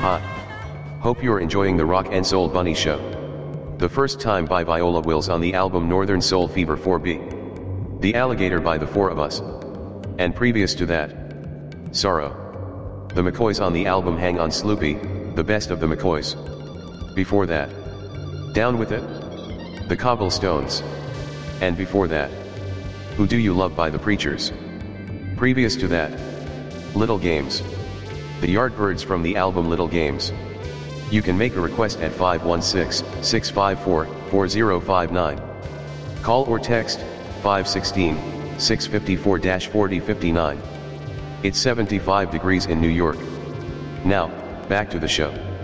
Hi. Hope you're enjoying the Rock and Soul Bunny Show. The First Time by Viola Wills on the album Northern Soul Fever 4B. The Alligator by The Four of Us. And previous to that, Sorrow. The McCoys on the album Hang On Sloopy, the best of the McCoys. Before that, Down With It? The Cobblestones. And before that, Who Do You Love by The Preachers. Previous to that, Little Games. The Yardbirds from the album Little Games. You can make a request at 516-654-4059. Call or text 516-654-4059. It's 75 degrees in New York. Now, back to the show.